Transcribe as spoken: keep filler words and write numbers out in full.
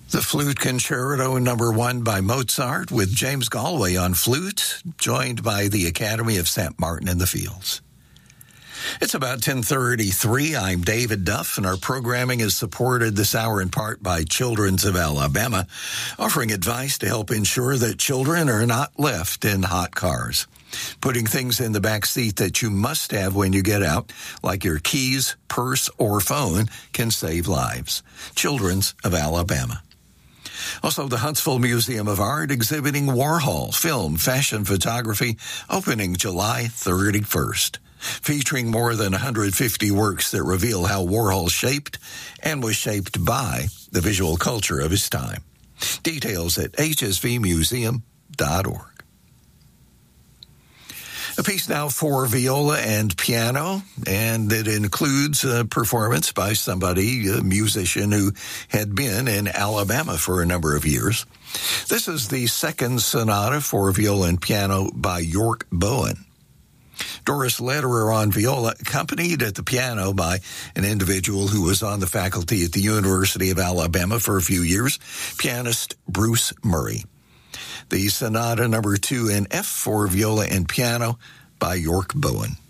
The Flute Concerto number one by Mozart with James Galway on flute, joined by the Academy of Saint Martin in the Fields. It's about ten thirty-three. I'm David Duff, and our programming is supported this hour in part by Children's of Alabama, offering advice to help ensure that children are not left in hot cars. Putting things in the back seat that you must have when you get out, like your keys, purse, or phone, can save lives. Children's of Alabama. Also, the Huntsville Museum of Art exhibiting Warhol film, fashion photography, opening July thirty-first, featuring more than one hundred fifty works that reveal how Warhol shaped and was shaped by the visual culture of his time. Details at h s v museum dot org. A piece now for viola and piano, and it includes a performance by somebody, a musician who had been in Alabama for a number of years. This is the second sonata for viola and piano by York Bowen. Doris Lederer on viola, accompanied at the piano by an individual who was on the faculty at the University of Alabama for a few years, pianist Bruce Murray. The sonata number two in F for viola and piano by York Bowen.